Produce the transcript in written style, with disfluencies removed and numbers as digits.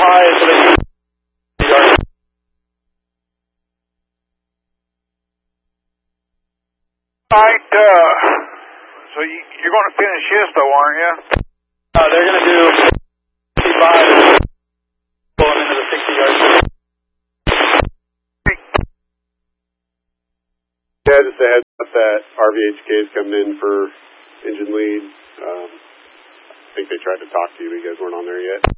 high, so they need yards. All right, so you're going to finish this, though, aren't you? They're going to do 55 and pull them into the 60-yard zone. Yeah, just a heads up that RVHK is coming in for engine lead. I think they tried to talk to you, but you guys weren't on there yet.